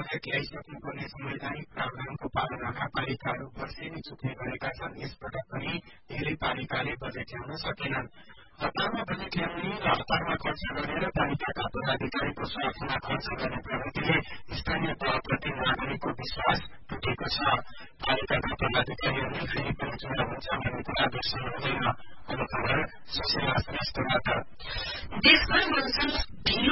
Budget ल्याइसक्नुपर्ने संवैधानिक प्रावधानको पालनामा पालिकाहरू वर्षेनी चुक्ने गरेका छन्। यसपटक पनि धेरै पालिकाले बजेट ल्याउन सकेनन्। हतारमा बजेट ल्याउने र हतारमा खर्च गरेर पालिकाका पदाधिकारीको स्वार्थमा खर्च गर्ने प्रवृत्तिले स्थानीय तहप्रति नागरिकको विश्वास टुटेको छ। पालिकाका पदाधिकारीहरूले फेरि पनि चुनाव हुन्छ भन्ने कुरा बिर्सनु हुँदैन। अब खबर सुशीला श्रेष्ठबाट। देशमा मनसुन ढिलो